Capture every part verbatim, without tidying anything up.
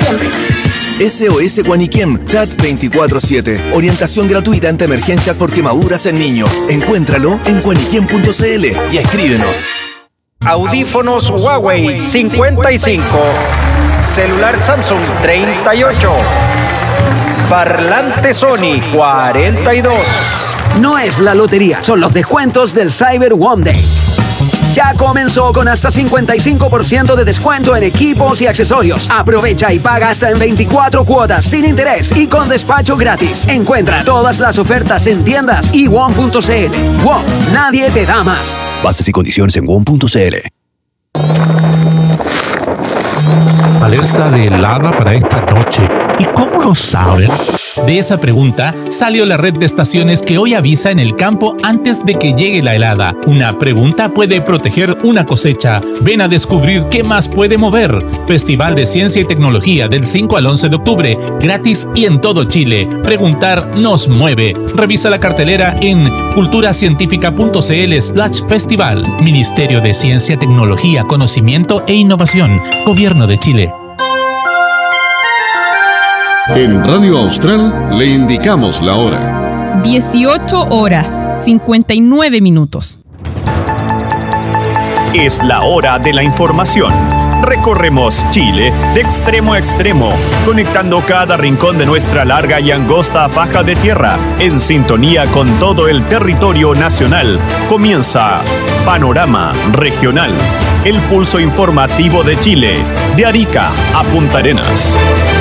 siempre. S O S Guaniquem, chat veinticuatro siete. Orientación gratuita ante emergencias por quemaduras en niños. Encuéntralo en guaniquem punto c l y escríbenos. Audífonos Huawei cincuenta y cinco. Celular Samsung treinta y ocho. Parlante Sony cuarenta y dos. No es la lotería, son los descuentos del Cyber One Day. Ya comenzó con hasta cincuenta y cinco por ciento de descuento en equipos y accesorios. Aprovecha y paga hasta en veinticuatro cuotas sin interés y con despacho gratis. Encuentra todas las ofertas en tiendas y one punto c l. WOM, nadie te da más. Bases y condiciones en one punto c l. Alerta de helada para esta noche. ¿Y cómo lo saben? De esa pregunta salió la red de estaciones que hoy avisa en el campo antes de que llegue la helada. Una pregunta puede proteger una cosecha. Ven a descubrir qué más puede mover. Festival de Ciencia y Tecnología del cinco al once de octubre, gratis y en todo Chile. Preguntar nos mueve. Revisa la cartelera en culturacientifica.cl slash festival. Ministerio de Ciencia, Tecnología, Conocimiento e Innovación. Gobierno de Chile. En Radio Austral le indicamos la hora. dieciocho horas, cincuenta y nueve minutos. Es la hora de la información. Recorremos Chile de extremo a extremo, conectando cada rincón de nuestra larga y angosta faja de tierra, en sintonía con todo el territorio nacional. Comienza Panorama Regional, el pulso informativo de Chile, de Arica a Punta Arenas.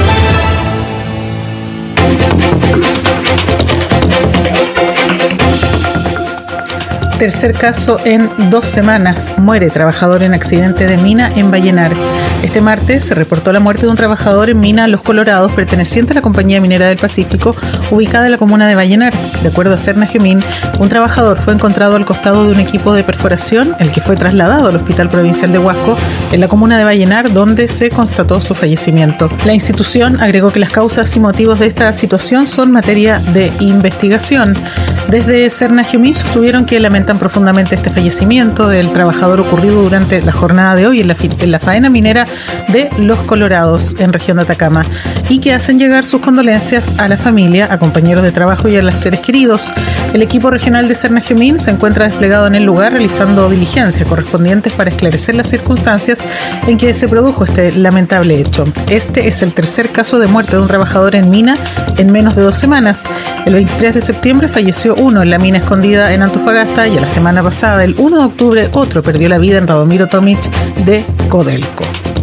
Tercer caso en dos semanas. Muere trabajador en accidente de mina en Vallenar. Este martes se reportó la muerte de un trabajador en mina Los Colorados, perteneciente a la Compañía Minera del Pacífico, ubicada en la comuna de Vallenar. De acuerdo a Serna Gemín, un trabajador fue encontrado al costado de un equipo de perforación, el que fue trasladado al Hospital Provincial de Huasco, en la comuna de Vallenar, donde se constató su fallecimiento. La institución agregó que las causas y motivos de esta situación son materia de investigación. Desde Serna Gemín sostuvieron que lamentan profundamente este fallecimiento del trabajador ocurrido durante la jornada de hoy en la, en la faena minera de Los Colorados, en región de Atacama, y que hacen llegar sus condolencias a la familia, a compañeros de trabajo y a los seres queridos. El equipo regional de Serna Gemín se encuentra desplegado en el lugar realizando diligencias correspondientes para esclarecer las circunstancias en que se produjo este lamentable hecho. Este es el tercer caso de muerte de un trabajador en mina en menos de dos semanas. El veintitrés de septiembre falleció uno en la mina escondida en Antofagasta y a la semana pasada, el uno de octubre, otro perdió la vida en Radomiro Tomic de Codelco.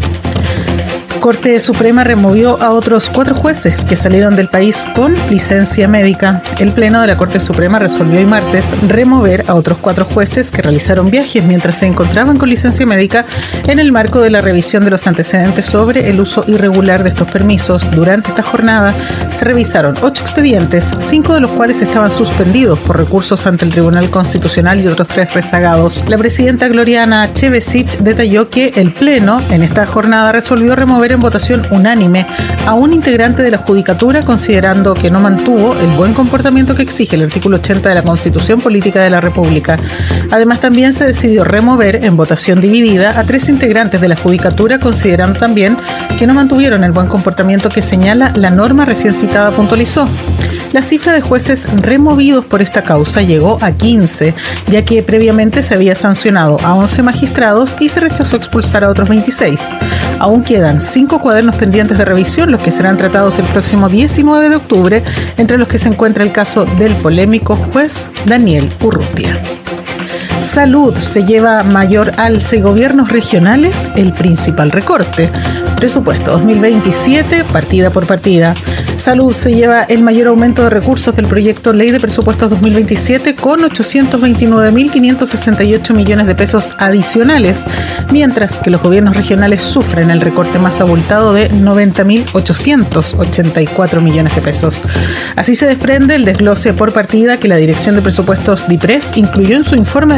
Corte Suprema removió a otros cuatro jueces que salieron del país con licencia médica. El Pleno de la Corte Suprema resolvió hoy martes remover a otros cuatro jueces que realizaron viajes mientras se encontraban con licencia médica en el marco de la revisión de los antecedentes sobre el uso irregular de estos permisos. Durante esta jornada se revisaron ocho expedientes, cinco de los cuales estaban suspendidos por recursos ante el Tribunal Constitucional y otros tres rezagados. La presidenta Gloriana Chevesich detalló que el Pleno en esta jornada resolvió remover en votación unánime a un integrante de la Judicatura, considerando que no mantuvo el buen comportamiento que exige el artículo ochenta de la Constitución Política de la República. Además, también se decidió remover en votación dividida a tres integrantes de la Judicatura, considerando también que no mantuvieron el buen comportamiento que señala la norma recién citada, puntualizó. La cifra de jueces removidos por esta causa llegó a quince, ya que previamente se había sancionado a once magistrados y se rechazó expulsar a otros veintiséis. Aún quedan cinco cuadernos pendientes de revisión, los que serán tratados el próximo diecinueve de octubre, entre los que se encuentra el caso del polémico juez Daniel Urrutia. Salud se lleva mayor alza y gobiernos regionales el principal recorte. Presupuesto dos mil veintisiete, partida por partida. Salud se lleva el mayor aumento de recursos del proyecto Ley de Presupuestos dos mil veintisiete con ochocientos veintinueve mil quinientos sesenta y ocho millones de pesos adicionales, mientras que los gobiernos regionales sufren el recorte más abultado de noventa mil ochocientos ochenta y cuatro millones de pesos. Así se desprende el desglose por partida que la Dirección de Presupuestos DIPRES incluyó en su informe de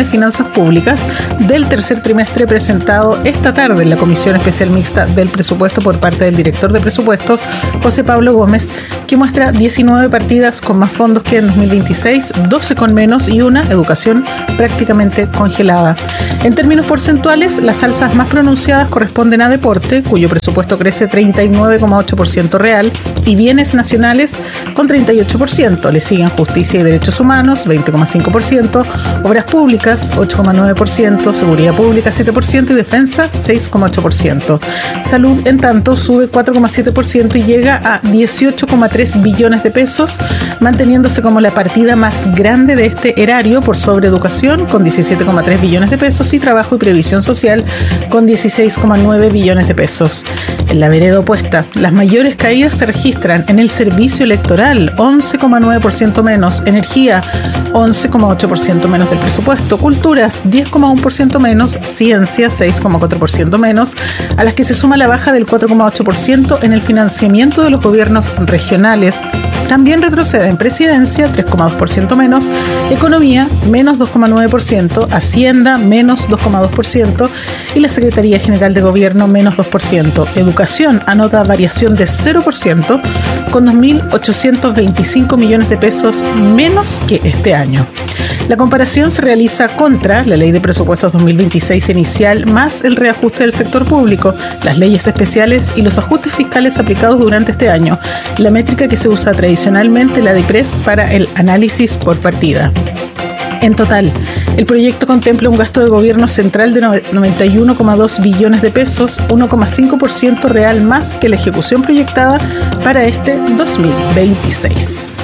Finanzas Públicas del tercer trimestre presentado esta tarde en la Comisión Especial Mixta del Presupuesto por parte del director de presupuestos, José Pablo Gómez, que muestra diecinueve partidas con más fondos que en dos mil veintiséis, doce con menos y una educación prácticamente congelada. En términos porcentuales, las alzas más pronunciadas corresponden a deporte, cuyo presupuesto crece treinta y nueve coma ocho por ciento real, y bienes nacionales con treinta y ocho por ciento. Le siguen justicia y derechos humanos, veinte coma cinco por ciento, obras públicas, ocho coma nueve por ciento, seguridad pública, siete por ciento y defensa, seis coma ocho por ciento. Salud, en tanto, sube cuatro coma siete por ciento y llega a dieciocho coma tres billones de pesos, manteniéndose como la partida más grande de este erario por sobre educación, con diecisiete coma tres billones de pesos, y trabajo y previsión social, con dieciséis coma nueve billones de pesos. En la vereda opuesta, las mayores caídas se registran en el servicio electoral, once coma nueve por ciento menos, energía, once coma ocho por ciento menos del presupuesto, culturas, diez coma uno por ciento menos, ciencia, seis coma cuatro por ciento menos, a las que se suma la baja del cuatro coma ocho por ciento en el financiamiento de los gobiernos regionales. También retrocede en presidencia, tres coma dos por ciento menos, economía, menos dos coma nueve por ciento, hacienda, menos dos coma dos por ciento y la Secretaría General de Gobierno, menos dos por ciento. Educación anota variación de cero por ciento con dos mil ochocientos veinticinco millones de pesos menos que este año. La comparación se realiza contra la Ley de Presupuestos dos mil veintiséis inicial más el reajuste del sector público, las leyes especiales y los ajustes fiscales aplicados durante este año, la métrica que se usa tradicionalmente, la DIPRES, para el análisis por partida. En total, el proyecto contempla un gasto de gobierno central de noventa y uno coma dos billones de pesos, uno coma cinco por ciento real más que la ejecución proyectada para este dos mil veintiséis.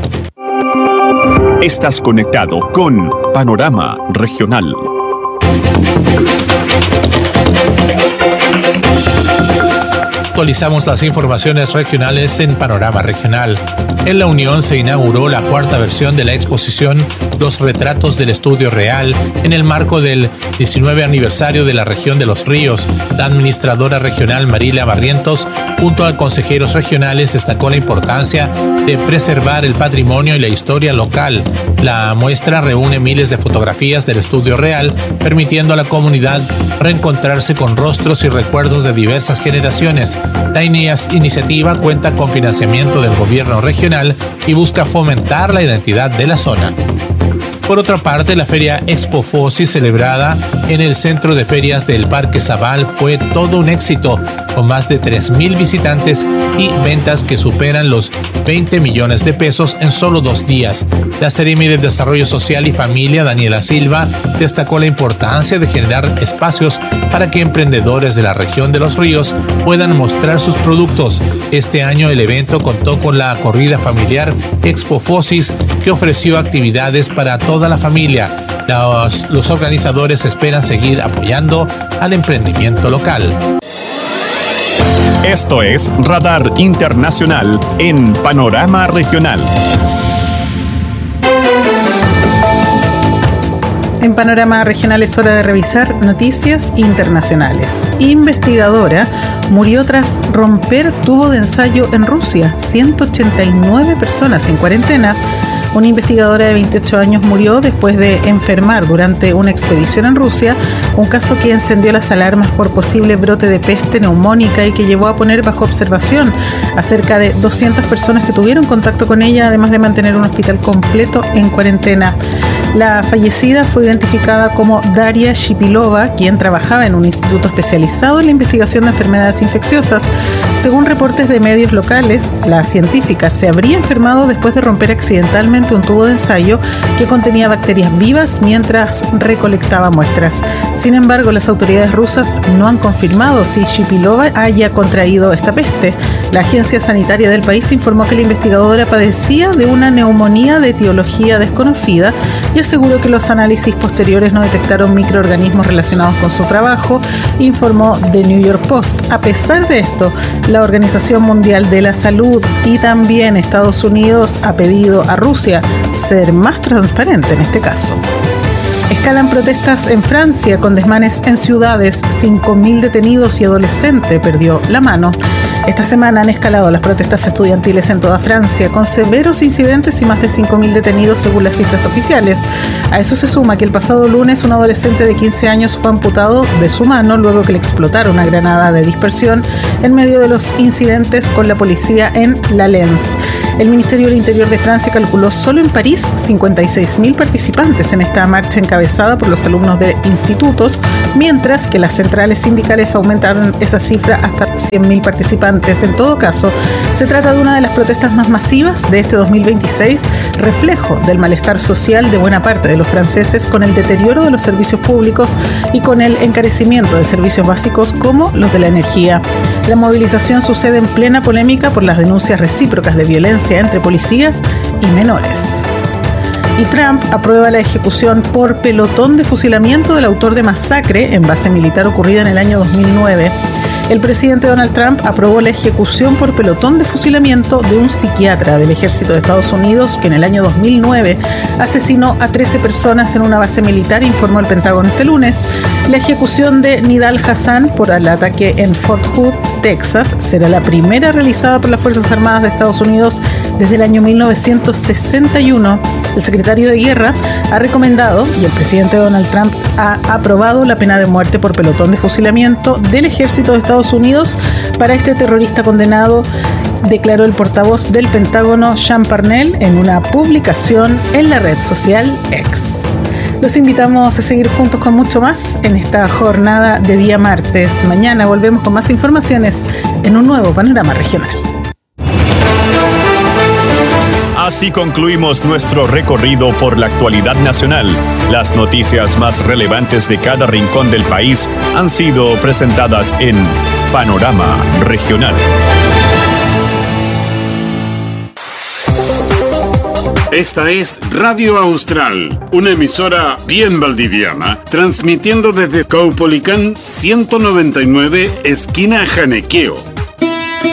Estás conectado con Panorama Regional. Actualizamos las informaciones regionales en Panorama Regional. En La Unión se inauguró la cuarta versión de la exposición Los Retratos del Estudio Real en el marco del diecinueve aniversario de la región de Los Ríos. La administradora regional Marila Barrientos, junto a consejeros regionales, destacó la importancia de preservar el patrimonio y la historia local. La muestra reúne miles de fotografías del estudio real, permitiendo a la comunidad reencontrarse con rostros y recuerdos de diversas generaciones. La iniciativa cuenta con financiamiento del gobierno regional y busca fomentar la identidad de la zona. Por otra parte, la feria Expo Fosi, celebrada en el Centro de Ferias del Parque Zabal, fue todo un éxito, con más de tres mil visitantes y ventas que superan los veinte millones de pesos en solo dos días. La Seremi de Desarrollo Social y Familia, Daniela Silva, destacó la importancia de generar espacios para que emprendedores de la región de Los Ríos puedan mostrar sus productos. Este año el evento contó con la corrida familiar Expo Fosis, que ofreció actividades para toda la familia. Los, los organizadores esperan seguir apoyando al emprendimiento local. Esto es Radar Internacional en Panorama Regional. En Panorama Regional es hora de revisar noticias internacionales. Investigadora murió tras romper tubo de ensayo en Rusia. ciento ochenta y nueve personas en cuarentena. Una investigadora de veintiocho años murió después de enfermar durante una expedición en Rusia, un caso que encendió las alarmas por posible brote de peste neumónica y que llevó a poner bajo observación a cerca de doscientas personas que tuvieron contacto con ella, además de mantener un hospital completo en cuarentena. La fallecida fue identificada como Daria Shipilova, quien trabajaba en un instituto especializado en la investigación de enfermedades infecciosas. Según reportes de medios locales, la científica se habría enfermado después de romper accidentalmente un tubo de ensayo que contenía bacterias vivas mientras recolectaba muestras. Sin embargo, las autoridades rusas no han confirmado si Shipilova haya contraído esta peste. La agencia sanitaria del país informó que la investigadora padecía de una neumonía de etiología desconocida y aseguró que los análisis posteriores no detectaron microorganismos relacionados con su trabajo, informó The New York Post. A pesar de esto, la Organización Mundial de la Salud y también Estados Unidos ha pedido a Rusia ser más transparente en este caso. Escalan protestas en Francia con desmanes en ciudades. cinco mil detenidos y adolescente perdió la mano. Esta semana han escalado las protestas estudiantiles en toda Francia, con severos incidentes y más de cinco mil detenidos según las cifras oficiales. A eso se suma que el pasado lunes un adolescente de quince años fue amputado de su mano luego que le explotara una granada de dispersión en medio de los incidentes con la policía en La Lens. El Ministerio del Interior de Francia calculó solo en París cincuenta y seis mil participantes en esta marcha encabezada por los alumnos de institutos, mientras que las centrales sindicales aumentaron esa cifra hasta cien mil participantes. En todo caso, se trata de una de las protestas más masivas de este dos mil veintiséis, reflejo del malestar social de buena parte de los franceses con el deterioro de los servicios públicos y con el encarecimiento de servicios básicos como los de la energía. La movilización sucede en plena polémica por las denuncias recíprocas de violencia entre policías y menores. Y Trump aprueba la ejecución por pelotón de fusilamiento del autor de masacre en base militar ocurrida en el año dos mil nueve. El presidente Donald Trump aprobó la ejecución por pelotón de fusilamiento de un psiquiatra del ejército de Estados Unidos que en el año dos mil nueve asesinó a trece personas en una base militar, informó el Pentágono este lunes. La ejecución de Nidal Hassan por el ataque en Fort Hood, Texas, será la primera realizada por las Fuerzas Armadas de Estados Unidos desde el año mil novecientos sesenta y uno. El secretario de Guerra ha recomendado y el presidente Donald Trump ha aprobado la pena de muerte por pelotón de fusilamiento del ejército de Estados Unidos para este terrorista condenado, declaró el portavoz del Pentágono Sean Parnell en una publicación en la red social X. Los invitamos a seguir juntos con mucho más en esta jornada de día martes. Mañana volvemos con más informaciones en un nuevo panorama regional. Así concluimos nuestro recorrido por la actualidad nacional. Las noticias más relevantes de cada rincón del país han sido presentadas en Panorama Regional. Esta es Radio Austral, una emisora bien valdiviana, transmitiendo desde Caupolicán ciento noventa y nueve, esquina Janequeo,